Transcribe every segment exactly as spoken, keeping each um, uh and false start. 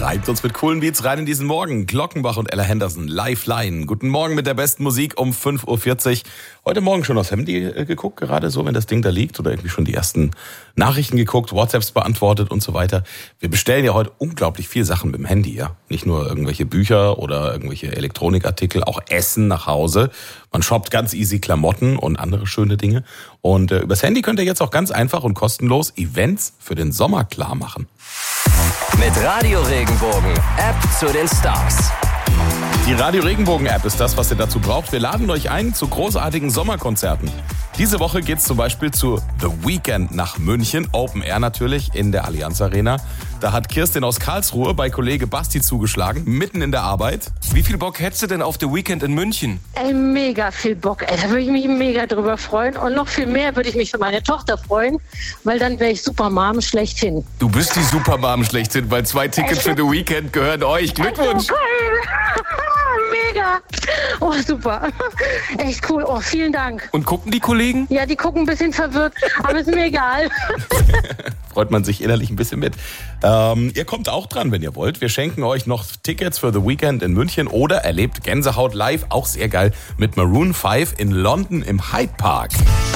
treibt uns mit coolen Beats rein in diesen Morgen. Glockenbach und Ella Henderson, Lifeline. Guten Morgen mit der besten Musik um fünf Uhr vierzig. Heute Morgen schon aufs Handy äh, geguckt, gerade so, wenn das Ding da liegt. Oder irgendwie schon die ersten Nachrichten geguckt, WhatsApps beantwortet und so weiter. Wir bestellen ja heute unglaublich viel Sachen mit dem Handy, ja. Nicht nur irgendwelche Bücher oder irgendwelche Elektronikartikel, auch Essen nach Hause. Man shoppt ganz easy Klamotten und andere schöne Dinge. Und äh, übers Handy könnt ihr jetzt auch ganz einfach und kostenlos Events für den Sommer klar machen. Mit Radio Regenbogen, App zu den Stars. Die Radio Regenbogen App ist das, was ihr dazu braucht. Wir laden euch ein zu großartigen Sommerkonzerten. Diese Woche geht's zum Beispiel zu The Weeknd nach München, Open Air natürlich in der Allianz Arena. Da hat Kirstin aus Karlsruhe bei Kollege Basti zugeschlagen, mitten in der Arbeit. Wie viel Bock hättest du denn auf The Weeknd in München? Ey, mega viel Bock, ey. Da würde ich mich mega drüber freuen. Und noch viel mehr würde ich mich für meine Tochter freuen, weil dann wäre ich Supermom schlechthin. Du bist die Supermom schlechthin, weil zwei Tickets für The Weeknd gehören euch. Glückwunsch! Mega! Oh, super. Echt cool. Oh, vielen Dank. Und gucken die Kollegen? Ja, die gucken ein bisschen verwirrt, aber ist mir egal. Freut man sich innerlich ein bisschen mit. Ähm, ihr kommt auch dran, wenn ihr wollt. Wir schenken euch noch Tickets für The Weeknd in München oder erlebt Gänsehaut live, auch sehr geil, mit Maroon fünf in London im Hyde Park.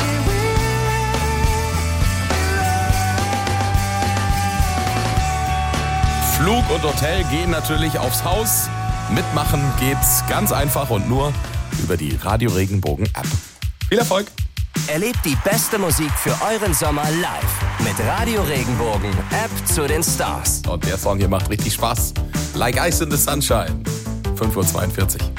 Flug und Hotel gehen natürlich aufs Haus. Mitmachen geht's ganz einfach und nur über die Radio Regenbogen App. Viel Erfolg! Erlebt die beste Musik für euren Sommer live mit Radio Regenbogen, App zu den Stars. Und der Song hier macht richtig Spaß. Like Ice in the Sunshine. fünf Uhr zweiundvierzig.